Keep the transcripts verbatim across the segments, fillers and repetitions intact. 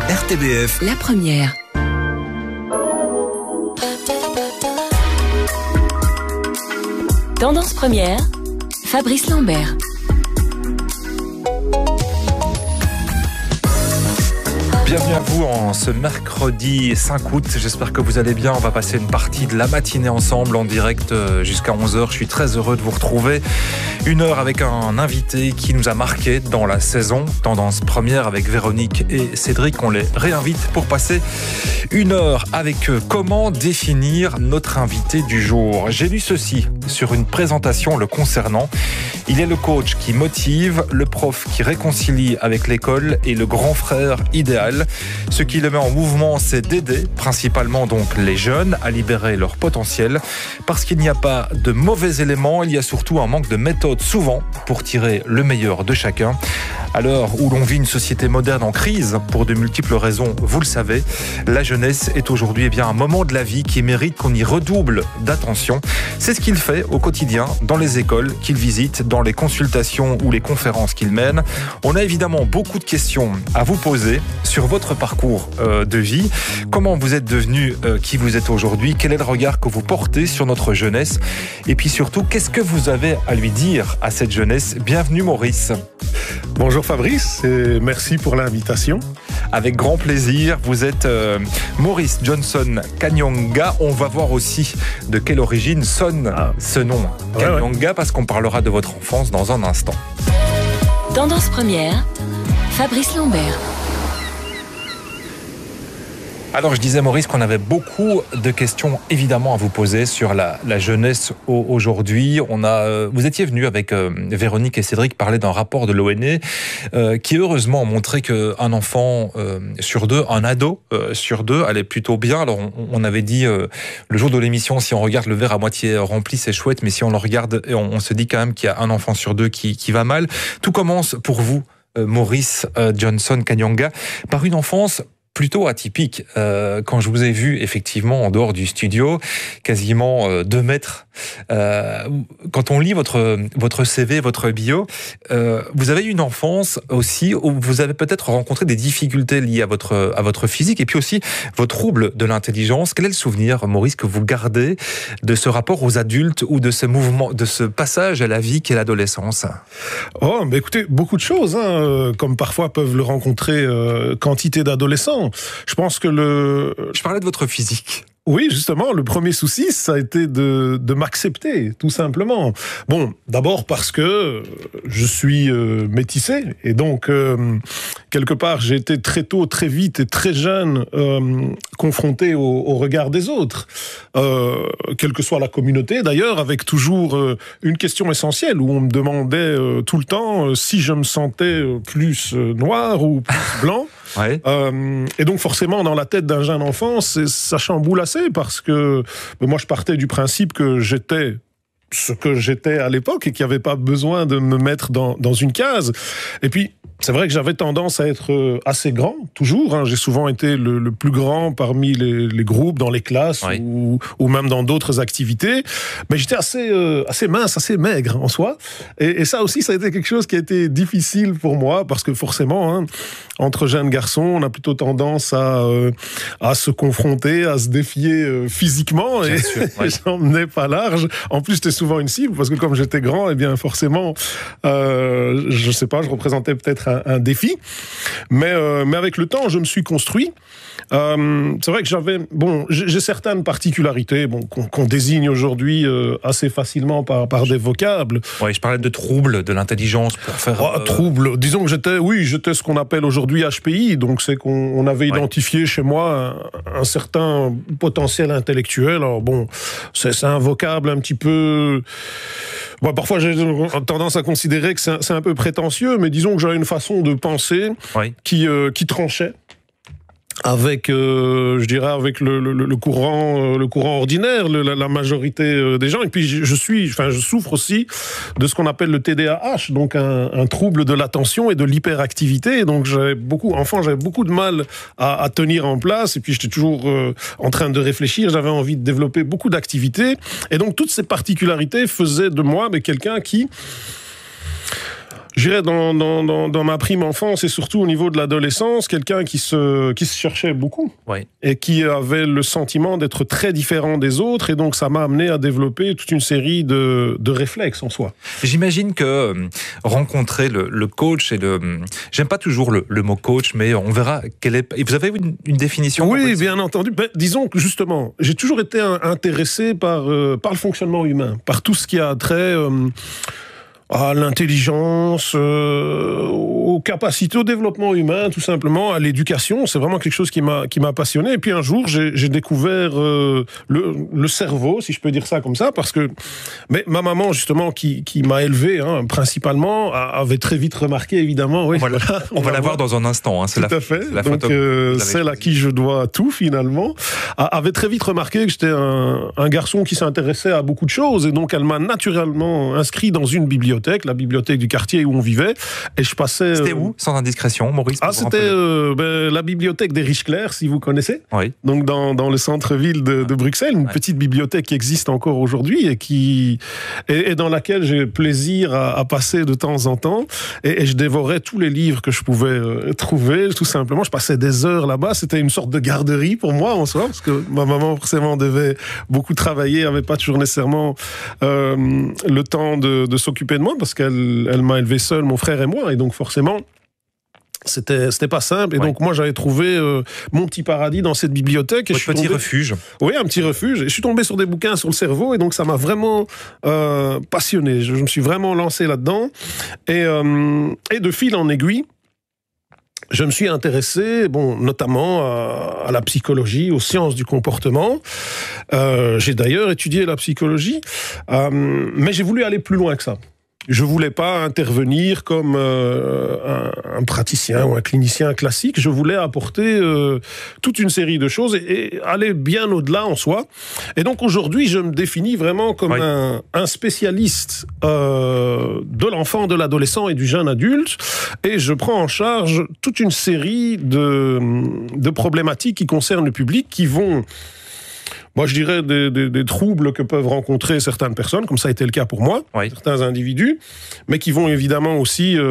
R T B F, la première. Tendance première, Fabrice Lambert. Bienvenue à vous en ce mercredi cinq août, j'espère que vous allez bien. On va passer une partie de la matinée ensemble en direct jusqu'à onze heures. Je suis très heureux de vous retrouver. Une heure avec un invité qui nous a marqué dans la saison Tendance première avec Véronique et Cédric. On les réinvite pour passer une heure avec eux. Comment définir notre invité du jour? J'ai lu ceci sur une présentation le concernant. Il est le coach qui motive, le prof qui réconcilie avec l'école et le grand frère idéal. Ce qui le met en mouvement, c'est d'aider, principalement donc les jeunes, à libérer leur potentiel. Parce qu'il n'y a pas de mauvais éléments, il y a surtout un manque de méthode souvent pour tirer le meilleur de chacun. À l'heure où l'on vit une société moderne en crise, pour de multiples raisons, vous le savez, la jeunesse est aujourd'hui eh bien, un moment de la vie qui mérite qu'on y redouble d'attention. C'est ce qu'il fait au quotidien dans les écoles qu'il visite, dans les consultations ou les conférences qu'il mène. On a évidemment beaucoup de questions à vous poser sur votre parcours euh, de vie. Comment vous êtes devenu euh, qui vous êtes aujourd'hui? Quel est le regard que vous portez sur notre jeunesse? Et puis surtout, qu'est-ce que vous avez à lui dire à cette jeunesse? Bienvenue Maurice. Bonjour Fabrice et merci pour l'invitation. Avec grand plaisir, vous êtes euh, Maurice Johnson Kanyonga. On va voir aussi de quelle origine sonne ah. ce nom Kanyonga, ouais, ouais. Parce qu'on parlera de votre enfance dans un instant. Tendance première, Fabrice Lambert. Alors je disais Maurice qu'on avait beaucoup de questions évidemment à vous poser sur la, la jeunesse aujourd'hui. On a, euh, vous étiez venu avec euh, Véronique et Cédric parler d'un rapport de l'O N E euh, qui heureusement a montré qu'un enfant euh, sur deux, un ado euh, sur deux allait plutôt bien. Alors on, on avait dit euh, le jour de l'émission, si on regarde le verre à moitié rempli c'est chouette, mais si on le regarde, on, on se dit quand même qu'il y a un enfant sur deux qui, qui va mal. Tout commence pour vous euh, Maurice euh, Johnson Kanyonga par une enfance plutôt atypique. Euh, quand je vous ai vu effectivement en dehors du studio, quasiment euh, deux mètres, euh, quand on lit votre votre C V, votre bio, euh, vous avez eu une enfance aussi où vous avez peut-être rencontré des difficultés liées à votre à votre physique et puis aussi vos troubles de l'intelligence. Quel est le souvenir, Maurice, que vous gardez de ce rapport aux adultes ou de ce mouvement, de ce passage à la vie qu'est l'adolescence? Oh, mais écoutez, beaucoup de choses, hein, comme parfois peuvent le rencontrer euh, quantité d'adolescents. Je pense que le... Je parlais de votre physique. Oui, justement, le premier souci, ça a été de, de m'accepter, tout simplement. Bon, d'abord parce que je suis euh, métissé, et donc, euh, quelque part, j'ai été très tôt, très vite et très jeune euh, confronté au, au regard des autres, euh, quelle que soit la communauté, d'ailleurs, avec toujours euh, une question essentielle, où on me demandait euh, tout le temps euh, si je me sentais plus euh, noir ou plus blanc. Ouais. Euh, et donc forcément dans la tête d'un jeune enfant ça chamboule assez parce que moi je partais du principe que j'étais ce que j'étais à l'époque et qu'il n'y avait pas besoin de me mettre dans, dans une case. Et puis c'est vrai que j'avais tendance à être assez grand, toujours. Hein. J'ai souvent été le, le plus grand parmi les, les groupes, dans les classes, oui. ou, ou même dans d'autres activités. Mais j'étais assez, euh, assez mince, assez maigre en soi. Et, et ça aussi, ça a été quelque chose qui a été difficile pour moi, parce que forcément, hein, entre jeunes garçons, on a plutôt tendance à, euh, à se confronter, à se défier euh, physiquement. Bien et sûr, ouais. J'en menais pas large. En plus, j'étais souvent une cible, parce que comme j'étais grand, eh bien forcément, euh, je sais pas, je représentais peut-être Un, un défi, mais, euh, mais avec le temps, je me suis construit. Euh, c'est vrai que j'avais, bon, j'ai, j'ai certaines particularités, bon, qu'on, qu'on désigne aujourd'hui euh, assez facilement par, par des vocables. Oui, je parlais de troubles de l'intelligence pour faire. Oh, euh... Troubles. Disons que j'étais, oui, j'étais ce qu'on appelle aujourd'hui H P I, donc c'est qu'on on avait identifié ouais. chez moi un, un certain potentiel intellectuel. Alors bon, c'est, c'est un vocable un petit peu. Bon, parfois, j'ai tendance à considérer que c'est un, c'est un peu prétentieux, mais disons que j'avais une façon de penser oui. qui, euh, qui tranchait avec, euh, je dirais, avec le, le, le courant, euh, le courant ordinaire, le, la, la majorité euh, des gens. Et puis, je, je suis, enfin, je souffre aussi de ce qu'on appelle le T D A H, donc un, un trouble de l'attention et de l'hyperactivité. Donc, j'avais beaucoup, enfant, j'avais beaucoup de mal à, à tenir en place. Et puis, j'étais toujours euh, en train de réfléchir. J'avais envie de développer beaucoup d'activités. Et donc, toutes ces particularités faisaient de moi, mais quelqu'un qui Je dirais dans, dans, dans, dans ma prime enfance et surtout au niveau de l'adolescence, quelqu'un qui se, qui se cherchait beaucoup Oui. et qui avait le sentiment d'être très différent des autres. Et donc, ça m'a amené à développer toute une série de, de réflexes en soi. J'imagine que euh, rencontrer le, le coach et le... J'aime pas toujours le, le mot coach, mais on verra quelle est... Et vous avez une, une définition? Oui, bien entendu. Ben, disons que justement, j'ai toujours été intéressé par, euh, par le fonctionnement humain, par tout ce qui a trait... Euh, à l'intelligence, euh, aux capacités, au développement humain, tout simplement, à l'éducation. C'est vraiment quelque chose qui m'a qui m'a passionné. Et puis un jour, j'ai, j'ai découvert euh, le, le cerveau, si je peux dire ça comme ça, parce que mais ma maman, justement, qui, qui m'a élevé, hein, principalement, avait très vite remarqué, évidemment. Oui, on va, voilà, on on va la voir dans un instant. Hein, c'est tout la, à fait. La Donc, photo euh, celle à qui je dois tout, finalement, avait très vite remarqué que j'étais un, un garçon qui s'intéressait à beaucoup de choses. Et donc, elle m'a naturellement inscrit dans une bibliothèque. La bibliothèque du quartier où on vivait, et je passais... C'était où, sans indiscrétion, Maurice? Ah, c'était euh, ben, la bibliothèque des Riches-Clairs, si vous connaissez. Oui. Donc, dans, dans le centre-ville de, de Bruxelles, une ouais. petite bibliothèque qui existe encore aujourd'hui et, qui, et, et dans laquelle j'ai plaisir à, à passer de temps en temps, et, et je dévorais tous les livres que je pouvais euh, trouver, tout simplement. Je passais des heures là-bas, c'était une sorte de garderie pour moi, en soi, parce que ma maman, forcément, devait beaucoup travailler, avait pas toujours nécessairement euh, le temps de, de s'occuper de moi, parce qu'elle elle m'a élevé seul, mon frère et moi, et donc forcément, c'était c'était pas simple. Et ouais. donc moi, j'avais trouvé euh, mon petit paradis dans cette bibliothèque. Et Votre je suis petit tombé... refuge. Oui, un petit refuge. Et je suis tombé sur des bouquins sur le cerveau, et donc ça m'a vraiment euh, passionné. Je, je me suis vraiment lancé là-dedans. Et, euh, et de fil en aiguille, je me suis intéressé, bon, notamment à, à la psychologie, aux sciences du comportement. Euh, j'ai d'ailleurs étudié la psychologie, euh, mais j'ai voulu aller plus loin que ça. Je voulais pas intervenir comme euh, un, un praticien ou un clinicien classique. Je voulais apporter euh, toute une série de choses et, et aller bien au-delà en soi. Et donc aujourd'hui, je me définis vraiment comme oui. un, un spécialiste euh, de l'enfant, de l'adolescent et du jeune adulte. Et je prends en charge toute une série de, de problématiques qui concernent le public, qui vont... Moi, je dirais des, des, des troubles que peuvent rencontrer certaines personnes, comme ça a été le cas pour moi, oui. certains individus, mais qui vont évidemment aussi... Euh,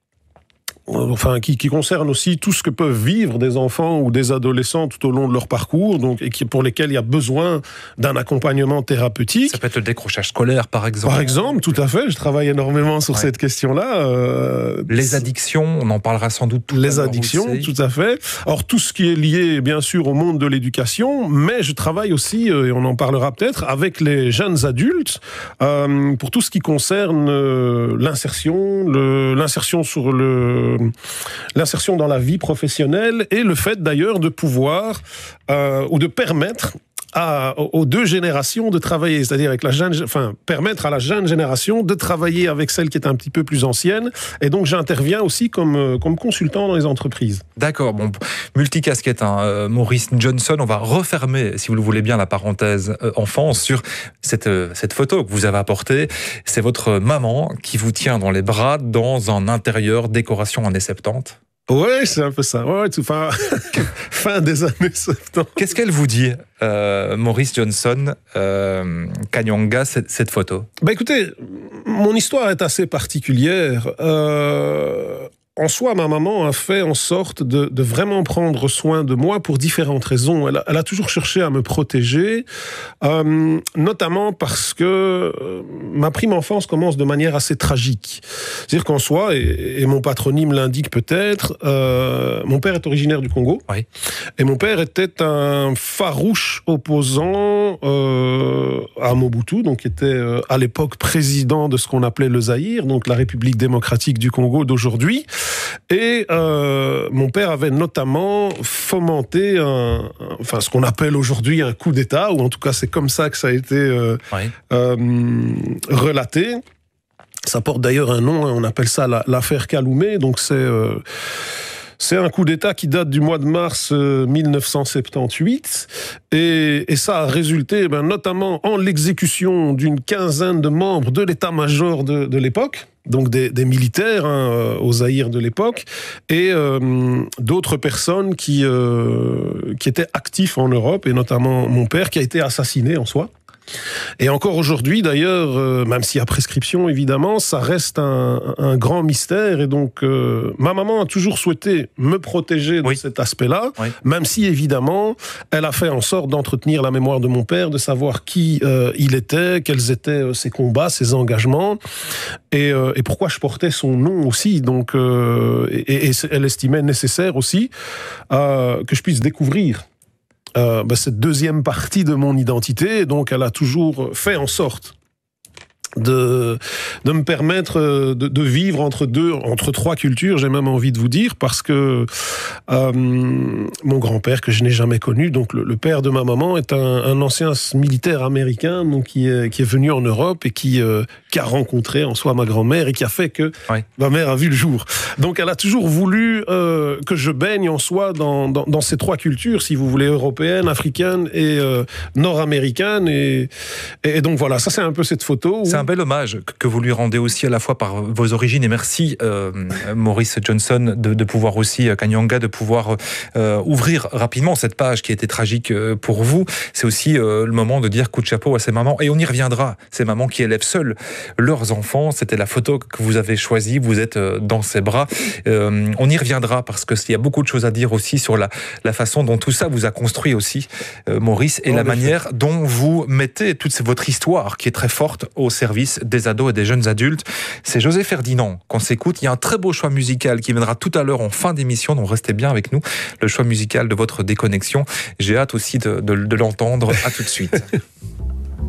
enfin, qui, qui concerne aussi tout ce que peuvent vivre des enfants ou des adolescents tout au long de leur parcours, donc, et qui, pour lesquels il y a besoin d'un accompagnement thérapeutique. Ça peut être le décrochage scolaire, par exemple. Par exemple, tout à fait. Je travaille énormément sur ouais. cette question-là. Euh, les addictions, on en parlera sans doute tout à l'heure. Les addictions, tout à fait. Alors, tout ce qui est lié, bien sûr, au monde de l'éducation, mais je travaille aussi, et on en parlera peut-être, avec les jeunes adultes, euh, pour tout ce qui concerne euh, l'insertion, le, l'insertion sur le l'insertion dans la vie professionnelle et le fait d'ailleurs de pouvoir euh, ou de permettre à, aux deux générations de travailler, c'est-à-dire avec la jeune, enfin permettre à la jeune génération de travailler avec celle qui est un petit peu plus ancienne. Et donc j'interviens aussi comme comme consultant dans les entreprises. D'accord, bon, multicasquette, hein. euh, Maurice Johnson. On va refermer, si vous le voulez bien, la parenthèse euh, enfance sur cette euh, cette photo que vous avez apportée. C'est votre maman qui vous tient dans les bras dans un intérieur décoration années soixante-dix. Ouais, c'est un peu ça. Ouais, tout, fin, fin des années soixante-dix. Qu'est-ce qu'elle vous dit, euh, Maurice Johnson, euh, Kanyanga, cette, cette photo? Bah écoutez, mon histoire est assez particulière. Euh, en soi, ma maman a fait en sorte de, de vraiment prendre soin de moi pour différentes raisons. Elle a, elle a toujours cherché à me protéger, euh, notamment parce que euh, ma prime enfance commence de manière assez tragique. C'est-à-dire qu'en soi, et, et mon patronyme l'indique peut-être, euh, mon père est originaire du Congo, oui. et mon père était un farouche opposant euh, à Mobutu, donc qui était euh, à l'époque président de ce qu'on appelait le Zaïre, donc la République démocratique du Congo d'aujourd'hui. Et euh, mon père avait notamment fomenté un, un, enfin ce qu'on appelle aujourd'hui un coup d'État, ou en tout cas c'est comme ça que ça a été euh, oui. euh, relaté. Ça porte d'ailleurs un nom, on appelle ça la, l'affaire Kaloumé, donc c'est... Euh, C'est un coup d'État qui date du mois de mars euh, mille neuf cent soixante-dix-huit et, et ça a résulté ben, notamment en l'exécution d'une quinzaine de membres de l'état-major de, de l'époque, donc des, des militaires hein, au Zaïre de l'époque, et euh, d'autres personnes qui, euh, qui étaient actifs en Europe, et notamment mon père qui a été assassiné en soi. Et encore aujourd'hui, d'ailleurs, euh, même s'il y a prescription, évidemment, ça reste un, un grand mystère. Et donc, euh, ma maman a toujours souhaité me protéger de Oui. cet aspect-là, Oui. même si, évidemment, elle a fait en sorte d'entretenir la mémoire de mon père, de savoir qui euh, il était, quels étaient euh, ses combats, ses engagements, et, euh, et pourquoi je portais son nom aussi. Donc, euh, et, et elle estimait nécessaire aussi euh, que je puisse découvrir Euh, bah, cette deuxième partie de mon identité. Donc, elle a toujours fait en sorte de, de me permettre de, de vivre entre deux, entre trois cultures, j'ai même envie de vous dire, parce que euh, mon grand-père, que je n'ai jamais connu, donc le, le père de ma maman, est un, un ancien militaire américain, donc qui est, qui est venu en Europe et qui, euh, qui a rencontré en soi ma grand-mère et qui a fait que Oui. ma mère a vu le jour. Donc elle a toujours voulu euh, que je baigne en soi dans, dans, dans ces trois cultures, si vous voulez, européenne, africaine et euh, nord-américaine. Et, et donc voilà, ça c'est un peu cette photo. Où... C'est un bel hommage que vous lui rendez aussi à la fois par vos origines, et merci euh, Maurice Johnson de, de pouvoir aussi, Kanyanga, de pouvoir euh, ouvrir rapidement cette page qui a été tragique pour vous. C'est aussi euh, le moment de dire coup de chapeau à ces mamans, et on y reviendra, ces mamans qui élèvent seules leurs enfants. C'était la photo que vous avez choisie, vous êtes dans ses bras. Euh, on y reviendra parce qu'il y a beaucoup de choses à dire aussi sur la, la façon dont tout ça vous a construit aussi, euh, Maurice, et en la effet. manière dont vous mettez toute votre histoire qui est très forte au service des ados et des jeunes adultes. C'est José Ferdinand qu'on s'écoute. Il y a un très beau choix musical qui viendra tout à l'heure en fin d'émission, donc restez bien avec nous. Le choix musical de votre déconnexion. J'ai hâte aussi de, de, de l'entendre. À tout de suite.